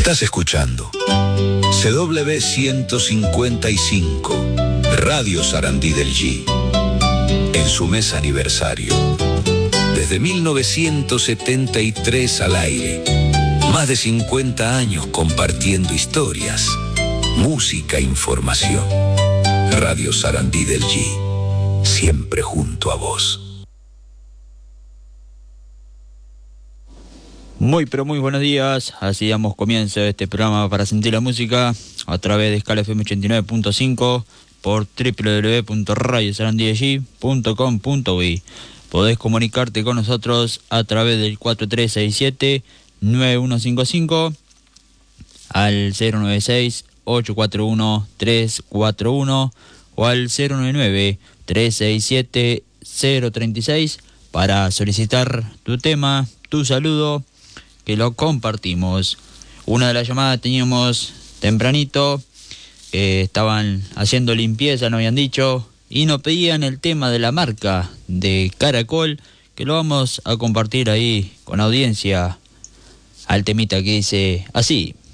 Estás escuchando CW 155, Radio Sarandí del G, en su mes aniversario. Desde 1973 al aire, más de 50 años compartiendo historias, música e información. Radio Sarandí del G, siempre junto a vos. Muy pero muy buenos días, así damos comienzo a este programa para sentir la música a través de Escala FM 89.5 por www.radiosarandidellí.com.uy. Podés comunicarte con nosotros a través del 4367-9155 al 096-841-341 o al 099-367-036 para solicitar tu tema, tu saludo, que lo compartimos. Una de las llamadas teníamos tempranito, estaban haciendo limpieza, nos habían dicho, y nos pedían el tema de la marca de Caracol, que lo vamos a compartir ahí con audiencia, al temita que dice así.